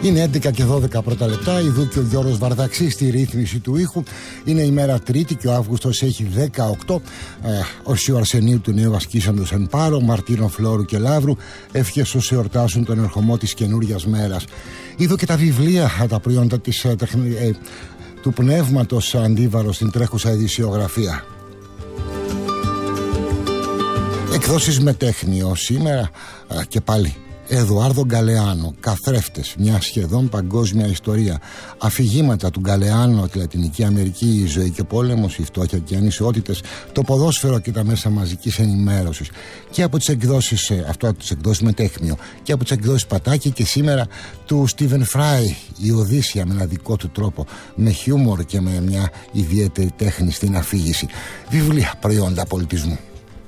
Είναι 11 και 12 πρώτα λεπτά. Ιδού και ο Γιώργος Βαρδαξής στη ρύθμιση του ήχου. Είναι η μέρα Τρίτη και ο Αύγουστος έχει 18. Ορσίου Αρσενίου του νέου ασκήσαντος εν πάρο, Μαρτίνο Φλόρου και Λαύρου. Εύχες όσοι εορτάσουν τον ερχομό της καινούριας μέρας. Είδω και τα βιβλία, τα προϊόντα του πνεύματος Αντίβαρο στην τρέχουσα ειδησιογραφία. Εκδόσεις Μετέχνιο σήμερα και πάλι. Εδουάρδο Γκαλεάνο, Καθρέφτες, μια σχεδόν παγκόσμια ιστορία. Αφηγήματα του Γκαλεάνο από τη Λατινική Αμερική, η ζωή και ο πόλεμος, η φτώχεια και οι ανισότητες, το ποδόσφαιρο και τα μέσα μαζικής ενημέρωσης. Και από τις εκδόσεις, αυτό από τις εκδόσεις Μετέχνιο, και από τις εκδόσεις Πατάκη, και σήμερα του Στίβεν Φράι, η Οδύσσια με ένα δικό του τρόπο, με χιούμορ και με μια ιδιαίτερη τέχνη στην αφήγηση. Βιβλία, προϊόντα πολιτισμού.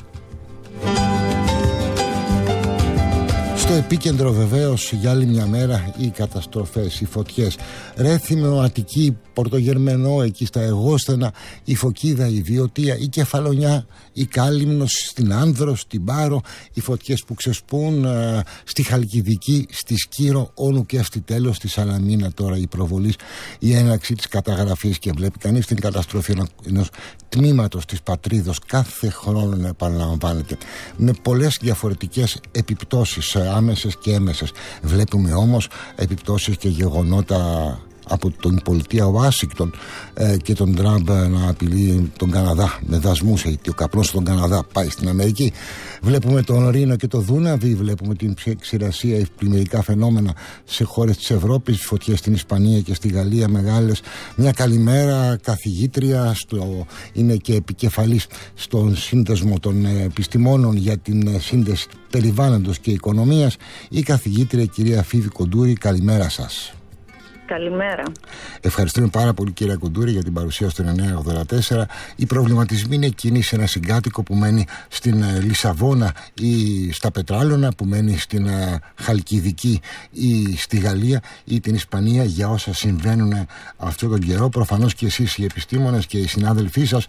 Στο επίκεντρο βεβαίως για άλλη μια μέρα οι καταστροφές, οι φωτιές. Ρέθυμνο, Αττική, Πορτογερμενό, εκεί στα Εγώστενα, η Φωκίδα, η Βιωτία, η Κεφαλονιά, η Κάλυμνος, στην Άνδρο, στην Πάρο, οι φωτιές που ξεσπούν στη Χαλκιδική, στη Σκύρο, όνου και αυτή τέλος, στη Σαλαμίνα τώρα η προβολής, η έναρξη της καταγραφής, και βλέπει κανείς την καταστροφή ενός τμήματος της πατρίδος κάθε χρόνο να επαναλαμβάνεται με πολλές διαφορετικές επιπτώσεις, άμεσες και έμεσες. Βλέπουμε όμως επιπτώσεις και γεγονότα από την πολιτεία Ουάσιγκτον και τον Τραμπ να απειλεί τον Καναδά με δασμούς, γιατί ο καπνός στον Καναδά πάει στην Αμερική. Βλέπουμε τον Ρήνο και το Δούναβι, βλέπουμε την ξηρασία, πλημμυρικά φαινόμενα σε χώρες της Ευρώπης, φωτιές στην Ισπανία και στη Γαλλία μεγάλες. Μια καλημέρα καθηγήτρια, είναι και επικεφαλής στον σύνδεσμο των επιστημόνων για την σύνδεση περιβάλλοντος και οικονομίας, η καθηγήτρια κυρία Φίβη Κοντούρη. Καλημέρα σας. Καλημέρα. Ευχαριστούμε πάρα πολύ, κυρία Κοντούρη, για την παρουσία στο 984. Οι προβληματισμοί είναι εκείνοι σε ένα συγκάτοικο που μένει στην Λισαβόνα ή στα Πετράλωνα, που μένει στην Χαλκιδική ή στη Γαλλία ή την Ισπανία, για όσα συμβαίνουν αυτόν τον καιρό. Προφανώς και εσείς οι επιστήμονες και οι συνάδελφοί σας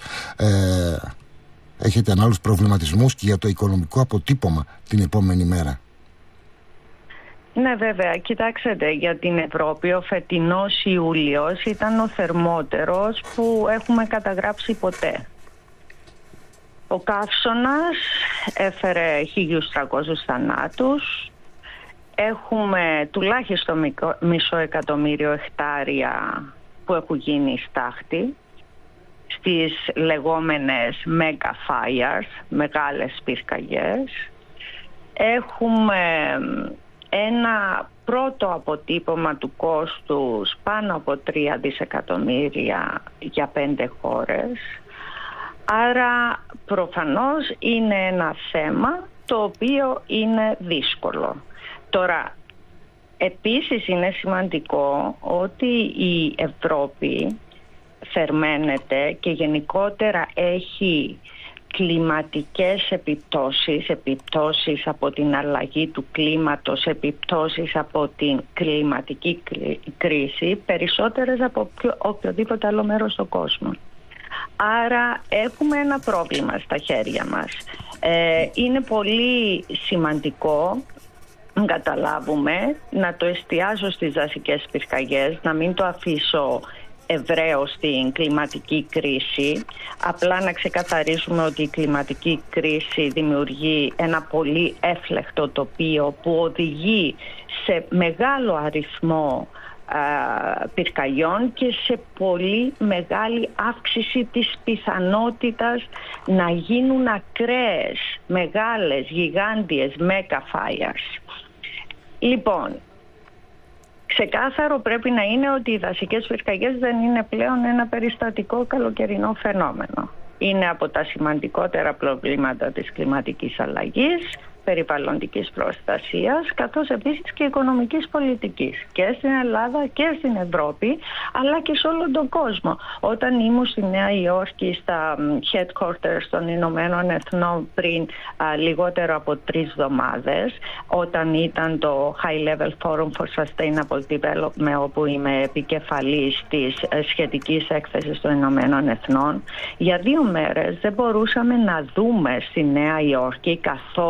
έχετε ανάλογους προβληματισμούς και για το οικονομικό αποτύπωμα την επόμενη μέρα. Ναι, βέβαια. Κοιτάξτε, για την Ευρώπη ο φετινός Ιούλιος ήταν ο θερμότερος που έχουμε καταγράψει ποτέ. Ο καύσωνας έφερε 1.300 θανάτους. Έχουμε τουλάχιστον 500.000 εκτάρια που έχουν γίνει στάχτη στις λεγόμενες mega fires, μεγάλες πυρκαγιές. Έχουμε ένα πρώτο αποτύπωμα του κόστους πάνω από 3 δισεκατομμύρια για 5 χώρες. Άρα προφανώς είναι ένα θέμα το οποίο είναι δύσκολο. Τώρα, επίσης είναι σημαντικό ότι η Ευρώπη θερμαίνεται και γενικότερα έχει κλιματικές επιπτώσεις από την αλλαγή του κλίματος, επιπτώσεις από την κλιματική κρίση, περισσότερες από οποιοδήποτε άλλο μέρος στον κόσμο. Άρα έχουμε ένα πρόβλημα στα χέρια μας. Είναι πολύ σημαντικό να καταλάβουμε, να το εστιάσω στις δασικές πυρκαγιές, να μην το αφήσω ευρέως στην κλιματική κρίση. Απλά να ξεκαθαρίσουμε ότι η κλιματική κρίση δημιουργεί ένα πολύ έφλεκτο τοπίο που οδηγεί σε μεγάλο αριθμό πυρκαγιών και σε πολύ μεγάλη αύξηση της πιθανότητας να γίνουν ακραίες, μεγάλες, γιγάντιες mega fires. Λοιπόν, ξεκάθαρο πρέπει να είναι ότι οι δασικές πυρκαγιές δεν είναι πλέον ένα περιστατικό καλοκαιρινό φαινόμενο. Είναι από τα σημαντικότερα προβλήματα της κλιματικής αλλαγής, περιβαλλοντικής προστασίας, καθώς επίσης και οικονομικής πολιτικής και στην Ελλάδα και στην Ευρώπη, αλλά και σε όλο τον κόσμο. Όταν ήμουν στη Νέα Υόρκη στα headquarters των Ηνωμένων Εθνών πριν λιγότερο από 3 εβδομάδες, όταν ήταν το High Level Forum for Sustainable Development, όπου είμαι επικεφαλής της σχετικής έκθεσης των Ηνωμένων Εθνών, για 2 μέρες δεν μπορούσαμε να δούμε στη Νέα Υόρκη καθόλου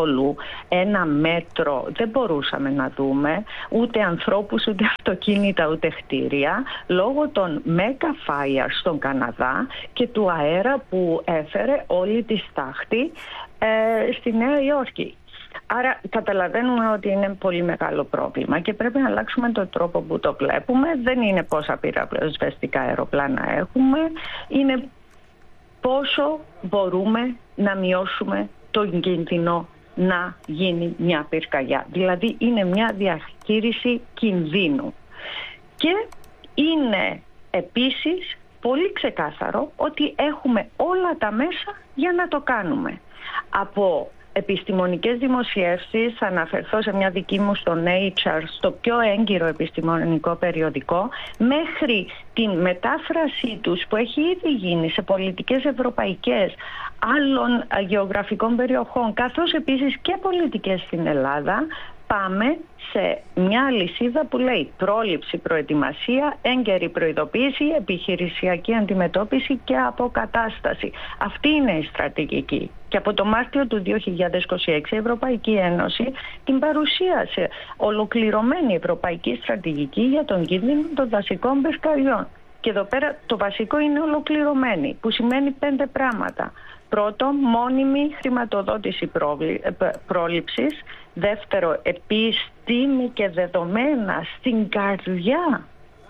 ένα μέτρο δεν μπορούσαμε να δούμε ούτε ανθρώπους, ούτε αυτοκίνητα, ούτε κτίρια, λόγω των mega fires στον Καναδά και του αέρα που έφερε όλη τη στάχτη στη Νέα Υόρκη. Άρα καταλαβαίνουμε ότι είναι πολύ μεγάλο πρόβλημα και πρέπει να αλλάξουμε τον τρόπο που το βλέπουμε. Δεν είναι πόσα πυροσβεστικά αεροπλάνα έχουμε, είναι πόσο μπορούμε να μειώσουμε τον κίνδυνο να γίνει μια πυρκαγιά. Δηλαδή είναι μια διαχείριση κινδύνου. Και είναι επίσης πολύ ξεκάθαρο ότι έχουμε όλα τα μέσα για να το κάνουμε. Από επιστημονικές δημοσιεύσεις, θα αναφερθώ σε μια δική μου στο Nature, στο πιο έγκυρο επιστημονικό περιοδικό, μέχρι την μετάφρασή τους που έχει ήδη γίνει σε πολιτικές ευρωπαϊκές άλλων γεωγραφικών περιοχών, καθώς επίσης και πολιτικές στην Ελλάδα, πάμε σε μια αλυσίδα που λέει πρόληψη, προετοιμασία, έγκαιρη προειδοποίηση, επιχειρησιακή αντιμετώπιση και αποκατάσταση. Αυτή είναι η στρατηγική. Και από το Μάρτιο του 2026 η Ευρωπαϊκή Ένωση την παρουσίασε ολοκληρωμένη ευρωπαϊκή στρατηγική για τον κίνδυνο των δασικών πυρκαγιών. Και εδώ πέρα το βασικό είναι ολοκληρωμένη, που σημαίνει 5 πράγματα. Πρώτο, μόνιμη χρηματοδότηση πρόληψης. Δεύτερο, επιστήμη και δεδομένα στην καρδιά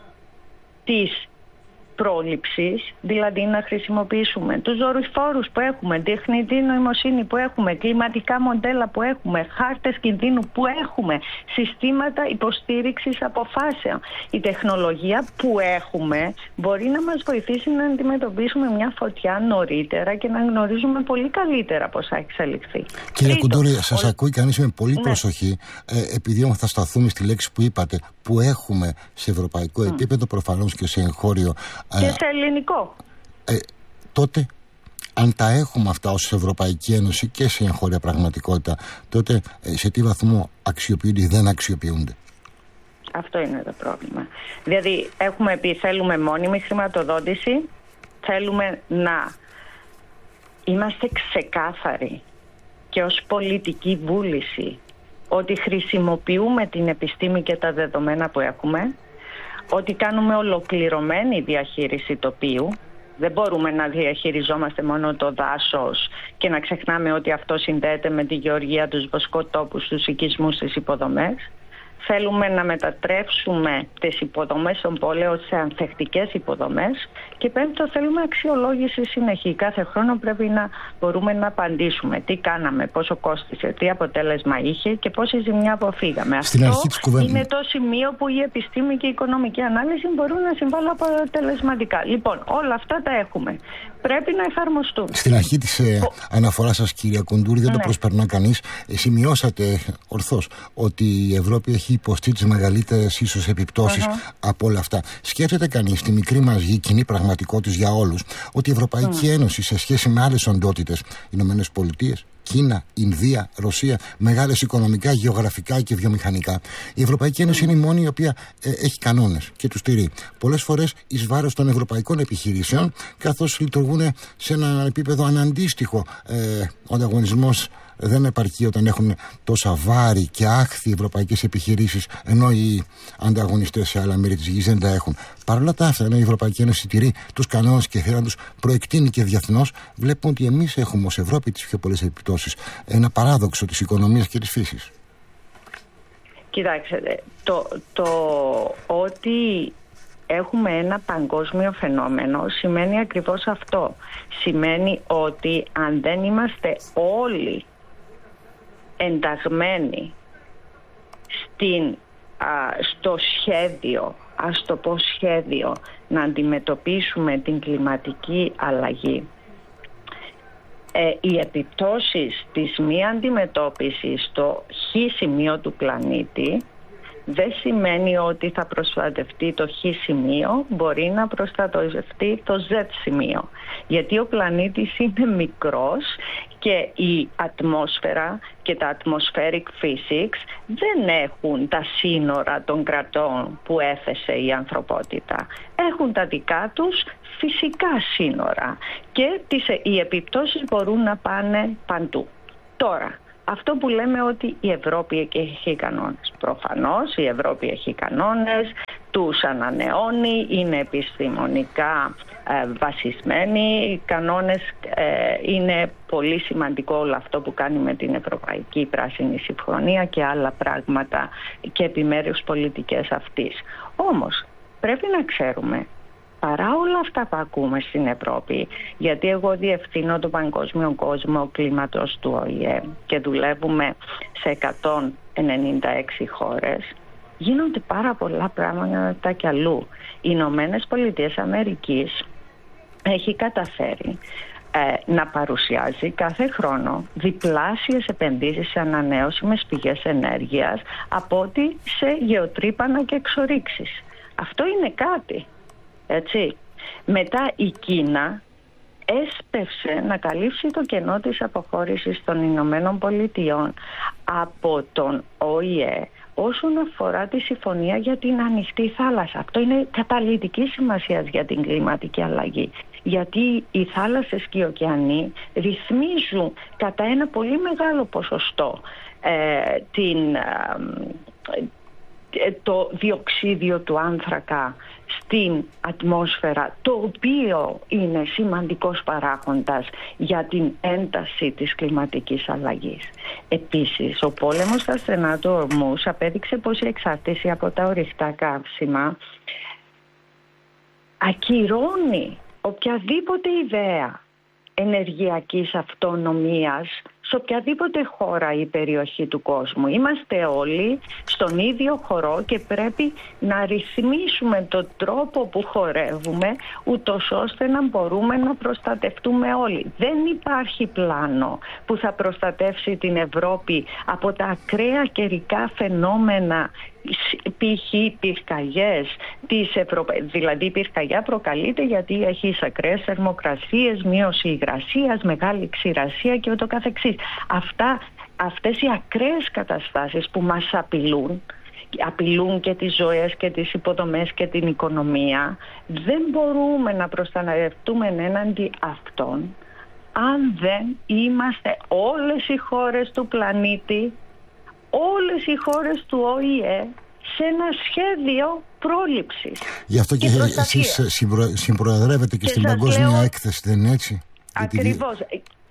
της πρόληψης, δηλαδή να χρησιμοποιήσουμε τους δορυφόρους που έχουμε, τεχνητή νοημοσύνη που έχουμε, κλιματικά μοντέλα που έχουμε, χάρτες κινδύνου που έχουμε, συστήματα υποστήριξης αποφάσεων. Η τεχνολογία που έχουμε μπορεί να μας βοηθήσει να αντιμετωπίσουμε μια φωτιά νωρίτερα και να γνωρίζουμε πολύ καλύτερα πώς θα εξελιχθεί. Κύριε Κουντούρη, σας ακούει κανείς με πολύ προσοχή, επειδή όμως θα σταθούμε στη λέξη που είπατε, που έχουμε σε ευρωπαϊκό επίπεδο, προφανώς και σε εγχώριο και σε ελληνικό. Τότε, αν τα έχουμε αυτά ως Ευρωπαϊκή Ένωση και σε εγχώρια πραγματικότητα, τότε σε τι βαθμό αξιοποιούνται ή δεν αξιοποιούνται? Αυτό είναι το πρόβλημα. Δηλαδή, έχουμε πει θέλουμε μόνιμη χρηματοδότηση, θέλουμε να είμαστε ξεκάθαροι και ως πολιτική βούληση ότι χρησιμοποιούμε την επιστήμη και τα δεδομένα που έχουμε, ότι κάνουμε ολοκληρωμένη διαχείριση τοπίου. Δεν μπορούμε να διαχειριζόμαστε μόνο το δάσος και να ξεχνάμε ότι αυτό συνδέεται με τη γεωργία, τους βοσκοτόπους, τους οικισμούς, τις υποδομές. Θέλουμε να μετατρέψουμε τις υποδομές των πόλεων σε ανθεκτικές υποδομές. Και πέμπτο, θέλουμε αξιολόγηση συνεχή. Κάθε χρόνο πρέπει να μπορούμε να απαντήσουμε τι κάναμε, πόσο κόστισε, τι αποτέλεσμα είχε και πόση ζημιά αποφύγαμε. Αυτό είναι το σημείο που η επιστήμη και η οικονομική ανάλυση μπορούν να συμβάλλουν αποτελεσματικά. Λοιπόν, όλα αυτά τα έχουμε. Πρέπει να εφαρμοστούν. Στην αρχή της αναφοράς σας, κυρία Κουντούρη, δεν το προσπερνά κανείς. Σημειώσατε ορθώς ότι η Ευρώπη έχει υποστεί τις μεγαλύτερες ίσως επιπτώσεις από όλα αυτά. Σκέφτεται κανείς στη μικρή μας γη, κοινή πραγματικότητα για όλους, ότι η Ευρωπαϊκή Ένωση σε σχέση με άλλες οντότητες, Ηνωμένες Πολιτείες, Κίνα, Ινδία, Ρωσία, μεγάλες οικονομικά, γεωγραφικά και βιομηχανικά, η Ευρωπαϊκή Ένωση είναι η μόνη η οποία έχει κανόνες και τους τηρεί. Πολλές φορές εις βάρος των ευρωπαϊκών επιχειρήσεων, καθώς λειτουργούν σε ένα επίπεδο αναντίστοιχο. Ο ανταγωνισμός δεν επαρκεί όταν έχουν τόσα βάρη και άχθη οι ευρωπαϊκές επιχειρήσεις, ενώ οι ανταγωνιστές σε άλλα μέρη της γης δεν τα έχουν. Παρ' όλα τα αυτά, ενώ η Ευρωπαϊκή Ένωση τηρεί τους κανόνες και θέλει να τους προεκτείνει και διεθνώς, βλέπουμε ότι εμείς έχουμε ως Ευρώπη τις πιο πολλές επιπτώσεις. Ένα παράδοξο της οικονομίας και της φύσης. Κοιτάξτε, το ότι έχουμε ένα παγκόσμιο φαινόμενο σημαίνει ακριβώς αυτό. Σημαίνει ότι αν δεν είμαστε όλοι ενταγμένοι στο σχέδιο, ας το πω σχέδιο, να αντιμετωπίσουμε την κλιματική αλλαγή, οι επιπτώσεις της μη αντιμετώπισης στο χ σημείο του πλανήτη δεν σημαίνει ότι θα προστατευτεί το χ σημείο, μπορεί να προστατευτεί το z σημείο. Γιατί ο πλανήτης είναι μικρός και η ατμόσφαιρα και τα atmospheric physics δεν έχουν τα σύνορα των κρατών που έθεσε η ανθρωπότητα. Έχουν τα δικά τους φυσικά σύνορα και οι επιπτώσεις μπορούν να πάνε παντού. Τώρα, Αυτό που λέμε ότι η Ευρώπη έχει κανόνες. Προφανώς η Ευρώπη έχει κανόνες, τους ανανεώνει, είναι επιστημονικά βασισμένοι. Οι κανόνες είναι πολύ σημαντικό όλο αυτό που κάνει με την Ευρωπαϊκή Πράσινη Συμφωνία και άλλα πράγματα και επιμέρους πολιτικές αυτής. Όμως πρέπει να ξέρουμε, παρά όλα αυτά που ακούμε στην Ευρώπη, γιατί εγώ διευθύνω το Παγκόσμιο Κόσμο Κλίματος του ΟΗΕ και δουλεύουμε σε 196 χώρες, γίνονται πάρα πολλά πράγματα κι αλλού. Οι Ηνωμένες Πολιτείες Αμερικής έχει καταφέρει να παρουσιάζει κάθε χρόνο διπλάσιες επενδύσεις σε ανανεώσιμες πηγές ενέργειας από ότι σε γεωτρύπανα και εξορίξεις. Αυτό είναι κάτι, έτσι. Μετά η Κίνα έσπευσε να καλύψει το κενό της αποχώρησης των Ηνωμένων Πολιτειών από τον ΟΗΕ όσον αφορά τη συμφωνία για την ανοιχτή θάλασσα. Αυτό είναι καταλυτική σημασία για την κλιματική αλλαγή. Γιατί οι θάλασσες και οι ωκεανοί ρυθμίζουν κατά ένα πολύ μεγάλο ποσοστό το διοξίδιο του άνθρακα στην ατμόσφαιρα, το οποίο είναι σημαντικός παράγοντας για την ένταση της κλιματικής αλλαγής. Επίσης, ο πόλεμος στα στενά του Ορμούς απέδειξε πως η εξάρτηση από τα ορυκτά καύσιμα ακυρώνει οποιαδήποτε ιδέα ενεργειακής αυτονομίας σε οποιαδήποτε χώρα ή περιοχή του κόσμου. Είμαστε όλοι στον ίδιο χορό και πρέπει να ρυθμίσουμε τον τρόπο που χορεύουμε, ούτως ώστε να μπορούμε να προστατευτούμε όλοι. Δεν υπάρχει πλάνο που θα προστατεύσει την Ευρώπη από τα ακραία καιρικά φαινόμενα, π.χ. πυρκαγιές της δηλαδή η πυρκαγιά προκαλείται γιατί έχει ακραίες θερμοκρασίες, μείωση υγρασίας, μεγάλη ξηρασία και ούτω καθεξής. Αυτές οι ακραίες καταστάσεις που μας απειλούν και τις ζωές και τις υποδομές και την οικονομία, δεν μπορούμε να προστατευτούμε έναντι αυτών αν δεν είμαστε όλες οι χώρες του πλανήτη, όλες οι χώρες του ΟΗΕ σε ένα σχέδιο πρόληψης. Γι' αυτό και εσείς συμπροεδρεύετε και στην Παγκόσμια Έκθεση, δεν είναι έτσι? Ακριβώς.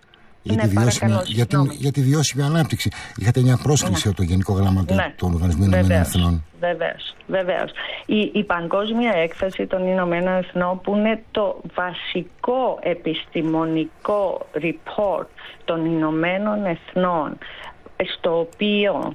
Για τη βιώσιμη ανάπτυξη. Είχατε μια πρόσκληση από το Γενικό Γραμματέα των Οργανισμών Ηνωμένων Εθνών. Βεβαίως. Η Παγκόσμια Έκθεση των Ηνωμένων Εθνών, που είναι το βασικό επιστημονικό report των Ηνωμένων Εθνών, στο οποίο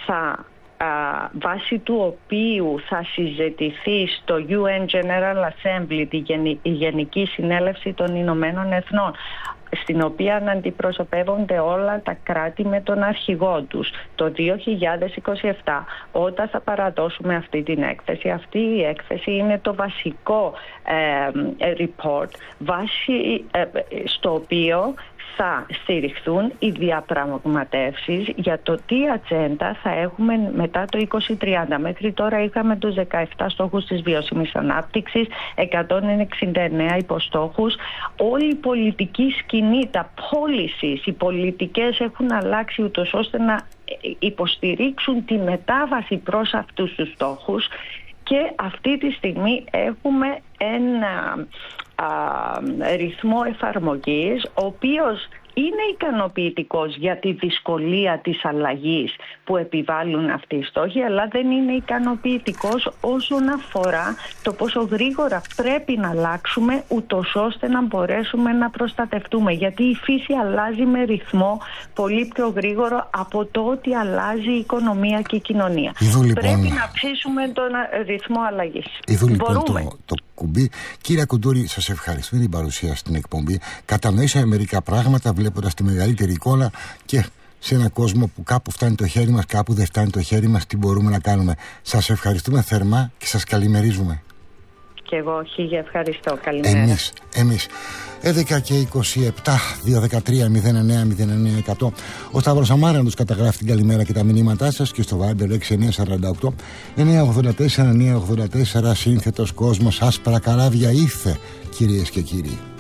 βάσει του οποίου θα συζητηθεί στο UN General Assembly, η Γενική Συνέλευση των Ηνωμένων Εθνών, στην οποία αντιπροσωπεύονται όλα τα κράτη με τον αρχηγό τους το 2027, όταν θα παραδώσουμε αυτή την έκθεση. Αυτή η έκθεση είναι το βασικό report στο οποίο θα στηριχθούν οι διαπραγματεύσεις για το τι ατζέντα θα έχουμε μετά το 2030. Μέχρι τώρα είχαμε τους 17 στόχους της βιώσιμης ανάπτυξης, 169 υποστόχους. Όλη η πολιτική σκηνή, τα policies, οι πολιτικές έχουν αλλάξει ούτως ώστε να υποστηρίξουν τη μετάβαση προς αυτούς τους στόχους, και αυτή τη στιγμή έχουμε ένα ρυθμό εφαρμογής ο οποίος είναι ικανοποιητικός για τη δυσκολία της αλλαγής που επιβάλλουν αυτοί οι στόχοι, αλλά δεν είναι ικανοποιητικός όσον αφορά το πόσο γρήγορα πρέπει να αλλάξουμε, ούτως ώστε να μπορέσουμε να προστατευτούμε. Γιατί η φύση αλλάζει με ρυθμό πολύ πιο γρήγορο από το ότι αλλάζει η οικονομία και η κοινωνία. Πρέπει να αυξήσουμε τον ρυθμό αλλαγής. Μπορούμε. Το κουμπί. Κύριε Κουντούρη, σας ευχαριστώ για την παρουσία στην εκπομπή. Κατανοήσαμε μερικά πράγματα βλέποντας τη μεγαλύτερη εικόνα και σε έναν κόσμο που κάπου φτάνει το χέρι μας, κάπου δεν φτάνει το χέρι μας, τι μπορούμε να κάνουμε. Σας ευχαριστούμε θερμά και σας καλημερίζουμε. Και εγώ χίλια ευχαριστώ. Καλημέρα. Εμείς 11 και 27, 213 09 09 100. Ο Σταύρος Αμάραντος καταγράφει την καλημέρα και τα μηνύματά σας και στο Viber 6948 984 984. Σύνθετος κόσμος, άσπρα καράβια ήρθε, κυρίες και κύριοι.